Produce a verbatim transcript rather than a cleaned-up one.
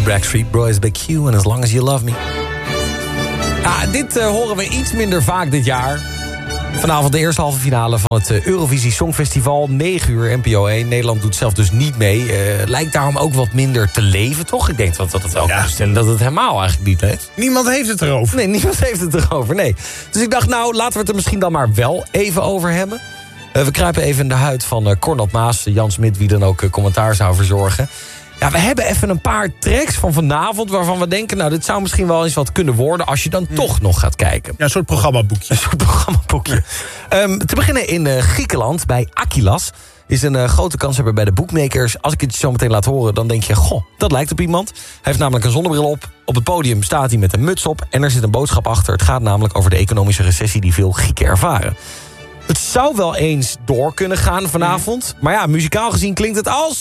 Backstreet Boys bij Q en As Long As You Love Me. Ja, dit uh, horen we iets minder vaak dit jaar. Vanavond de eerste halve finale van het uh, Eurovisie Songfestival. negen uur, N P O één. Nederland doet zelf dus niet mee. Uh, lijkt daarom ook wat minder te leven, toch? Ik denk dat, dat het wel ja. kan stellen dat het helemaal eigenlijk niet heeft. Niemand heeft het erover. Nee, niemand heeft het erover, nee. Dus ik dacht, nou, laten we het er misschien dan maar wel even over hebben. Uh, we kruipen even in de huid van uh, Cornald Maas, Jan Smit, wie dan ook uh, commentaar zou verzorgen. Ja, we hebben even een paar tracks van vanavond waarvan we denken, nou, dit zou misschien wel eens wat kunnen worden als je dan hmm. toch nog gaat kijken. Ja, een soort programmaboekje. Een soort programmaboekje. Ja. Um, te beginnen in uh, Griekenland, bij Akilas. Is een uh, grote kanshebber bij de bookmakers. Als ik het je zo meteen laat horen, dan denk je, goh, dat lijkt op iemand. Hij heeft namelijk een zonnebril op. Op het podium staat hij met een muts op. En er zit een boodschap achter. Het gaat namelijk over de economische recessie die veel Grieken ervaren. Het zou wel eens door kunnen gaan vanavond. Maar ja, muzikaal gezien klinkt het als